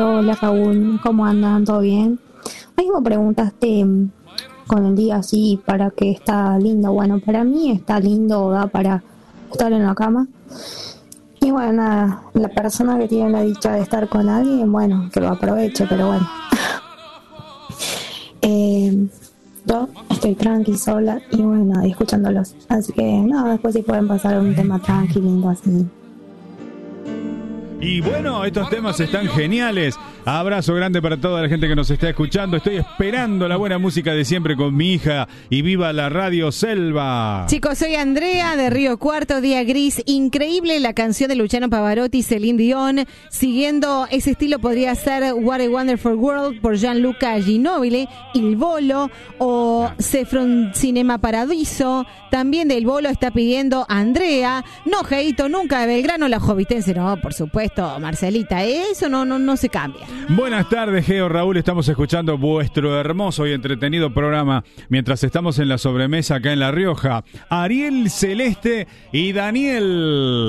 Hola Raúl, ¿cómo andan? ¿Todo bien? Ahí me preguntaste con el día así para que está lindo. Bueno, para mí está lindo, da para estar en la cama. Y bueno, nada, la persona que tiene la dicha de estar con alguien, bueno, que lo aproveche, pero bueno. Yo estoy tranqui, sola y bueno, escuchándolos. Así que nada, después si pueden pasar un tema tranqui, lindo así. Y bueno, estos temas están geniales. Abrazo grande para toda la gente que nos está escuchando. Estoy esperando la buena música de siempre con mi hija. Y viva la Radio Selva. Chicos, soy Andrea de Río Cuarto, Día Gris. Increíble la canción de Luciano Pavarotti y Celine Dion. Siguiendo ese estilo podría ser What a Wonderful World por Gianluca Ginóbili, Il Volo o Sefron Cinema Paradiso. También del Bolo está pidiendo Andrea. No, Geito, nunca de Belgrano, la jovitense. No, por supuesto, Marcelita. Eso no se cambia. Buenas tardes, Geo, Raúl. Estamos escuchando vuestro hermoso y entretenido programa mientras estamos en la sobremesa acá en La Rioja. Ariel, Celeste y Daniel.